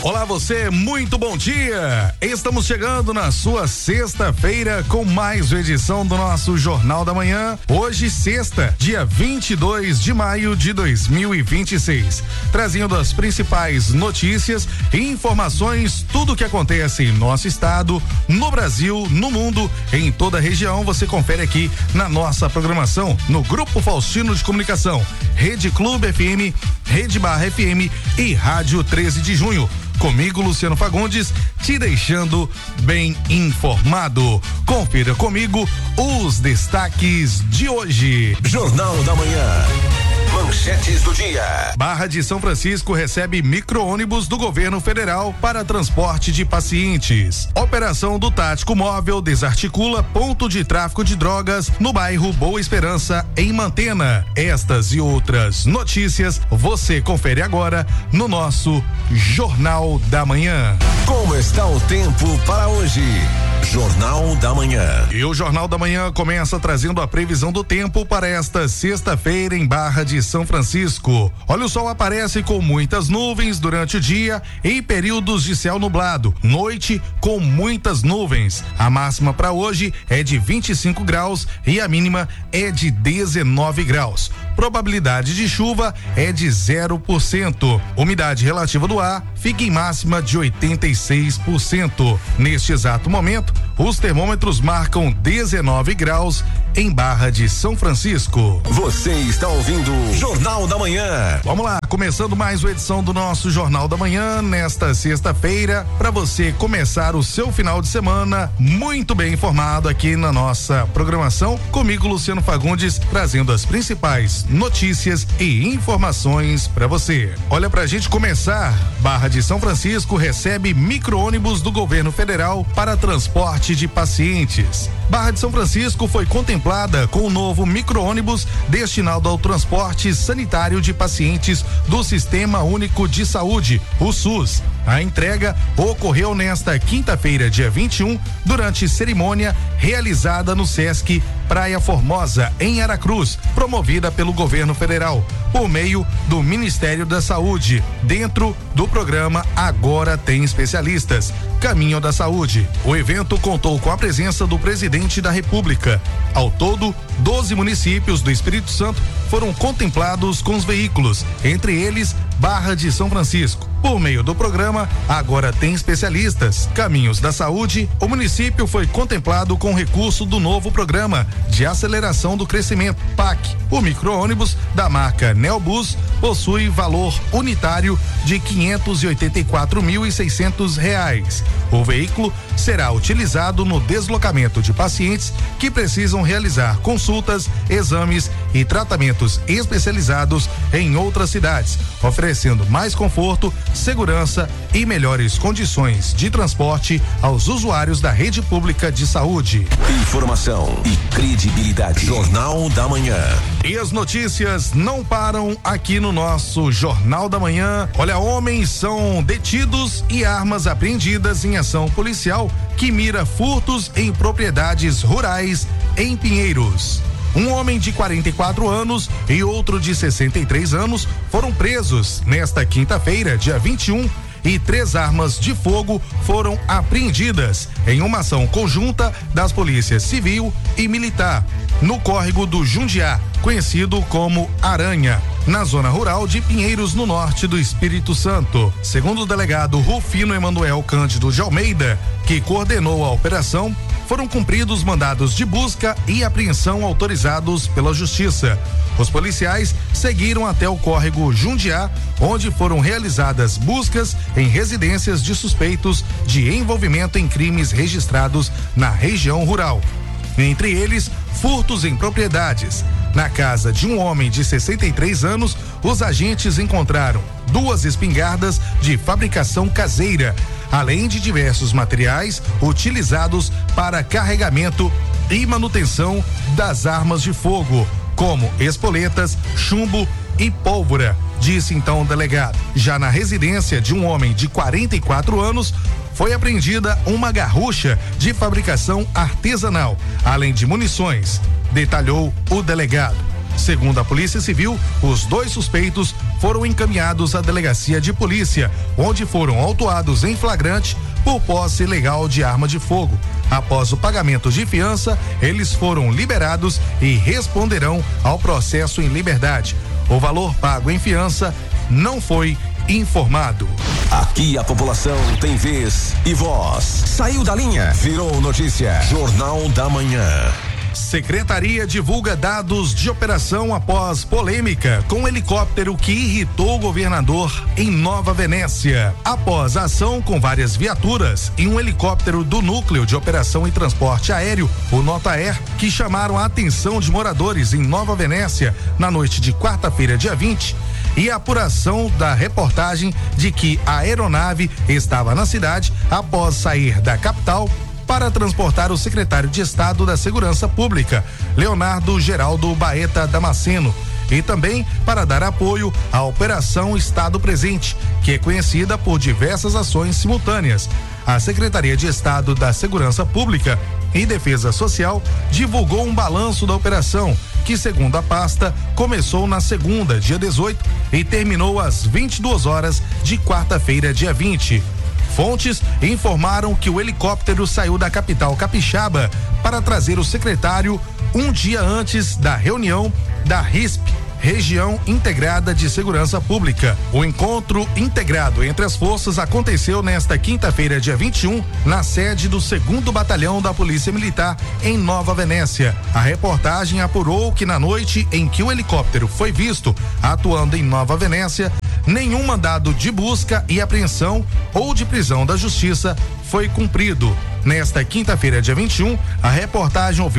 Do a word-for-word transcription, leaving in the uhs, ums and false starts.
Olá você, muito bom dia! Estamos chegando na sua sexta-feira com mais uma edição do nosso Jornal da Manhã. Hoje, sexta, dia vinte e dois de maio de dois mil e vinte e seis. Trazendo as principais notícias e informações, tudo o que acontece em nosso estado, no Brasil, no mundo, em toda a região, você confere aqui na nossa programação, no Grupo Faustino de Comunicação, Rede Clube F M, Rede Barra F M e Rádio treze de junho. Comigo, Luciano Fagundes, te deixando bem informado. Confira comigo os destaques de hoje. Jornal da Manhã. Manchetes do dia. Barra de São Francisco recebe micro-ônibus do governo federal para transporte de pacientes. Operação do Tático Móvel desarticula ponto de tráfico de drogas no bairro Boa Esperança, em Mantena. Estas e outras notícias você confere agora no nosso Jornal da Manhã. Como está o tempo para hoje? Jornal da Manhã. E o Jornal da Manhã começa trazendo a previsão do tempo para esta sexta-feira em Barra de São Francisco. Olha, o sol aparece com muitas nuvens durante o dia em períodos de céu nublado. Noite com muitas nuvens. A máxima para hoje é de vinte e cinco graus e a mínima é de dezenove graus. Probabilidade de chuva é de zero por cento. Umidade relativa do ar fica em máxima de oitenta e seis por cento. Neste exato momento, os termômetros marcam dezenove graus em Barra de São Francisco. Você está ouvindo Jornal da Manhã. Vamos lá, começando mais uma edição do nosso Jornal da Manhã nesta sexta-feira, para você começar o seu final de semana muito bem informado aqui na nossa programação. Comigo, Luciano Fagundes, trazendo as principais notícias e informações para você. Olha, pra gente começar, Barra de São Francisco recebe micro-ônibus do governo federal para transporte de pacientes. Barra de São Francisco foi contemplada com o novo micro-ônibus destinado ao transporte sanitário de pacientes do Sistema Único de Saúde, o SUS. A entrega ocorreu nesta quinta-feira, dia vinte e um, durante cerimônia realizada no Sesc Praia Formosa, em Aracruz, promovida pelo governo federal, por meio do Ministério da Saúde, dentro do programa Agora Tem Especialistas, Caminho da Saúde. O evento contou com a presença do presidente da República. Ao todo, doze municípios do Espírito Santo foram contemplados com os veículos, entre eles Barra de São Francisco. Por meio do programa Agora Tem Especialistas, Caminhos da Saúde, o município foi contemplado com recurso do novo Programa de Aceleração do Crescimento, P A C. O micro-ônibus da marca Neobus possui valor unitário de quinhentos e oitenta e quatro mil e seiscentos reais. O veículo será utilizado no deslocamento de pacientes que precisam realizar consultas, exames e tratamentos especializados em outras cidades, oferecendo mais conforto, segurança e melhores condições de transporte aos usuários da rede pública de saúde. Informação e credibilidade. Jornal da Manhã. E as notícias não param aqui no nosso Jornal da Manhã. Olha, homens são detidos e armas apreendidas em ação policial que mira furtos em propriedades rurais em Pinheiros. Um homem de quarenta e quatro anos e outro de sessenta e três anos foram presos nesta quinta-feira, dia vinte e um, e três armas de fogo foram apreendidas em uma ação conjunta das polícias civil e militar no córrego do Jundiá, conhecido como Aranha, na zona rural de Pinheiros, no norte do Espírito Santo. Segundo o delegado Rufino Emanuel Cândido de Almeida, que coordenou a operação, foram cumpridos mandados de busca e apreensão autorizados pela Justiça. Os policiais seguiram até o córrego Jundiá, onde foram realizadas buscas em residências de suspeitos de envolvimento em crimes registrados na região rural. Entre eles, furtos em propriedades. Na casa de um homem de sessenta e três anos, os agentes encontraram duas espingardas de fabricação caseira, além de diversos materiais utilizados para carregamento e manutenção das armas de fogo, como espoletas, chumbo e pólvora, disse então o delegado. Já na residência de um homem de quarenta e quatro anos, foi apreendida uma garrucha de fabricação artesanal, além de munições, detalhou o delegado. Segundo a Polícia Civil, os dois suspeitos foram encaminhados à delegacia de polícia, onde foram autuados em flagrante por posse ilegal de arma de fogo. Após o pagamento de fiança, eles foram liberados e responderão ao processo em liberdade. O valor pago em fiança não foi informado. Aqui a população tem vez e voz. Saiu da linha, virou notícia. Jornal da Manhã. Secretaria divulga dados de operação após polêmica com um helicóptero que irritou o governador em Nova Venécia. Após a ação com várias viaturas e um helicóptero do Núcleo de Operação e Transporte Aéreo, o Notaer, que chamaram a atenção de moradores em Nova Venécia na noite de quarta-feira, dia vinte, e a apuração da reportagem de que a aeronave estava na cidade após sair da capital para transportar o secretário de Estado da Segurança Pública, Leonardo Geraldo Baeta Damasceno, e também para dar apoio à Operação Estado Presente, que é conhecida por diversas ações simultâneas. A Secretaria de Estado da Segurança Pública e Defesa Social divulgou um balanço da operação, que, segundo a pasta, começou na segunda, dia dezoito, e terminou às vinte e duas horas de quarta-feira, dia vinte. Fontes informaram que o helicóptero saiu da capital capixaba para trazer o secretário um dia antes da reunião da R I S P, Região Integrada de Segurança Pública. O encontro integrado entre as forças aconteceu nesta quinta-feira, dia vinte e um, na sede do segundo Batalhão da Polícia Militar, em Nova Venécia. A reportagem apurou que na noite em que o helicóptero foi visto atuando em Nova Venécia, nenhum mandado de busca e apreensão ou de prisão da Justiça foi cumprido. Nesta quinta-feira, dia vinte e um, a reportagem ouviu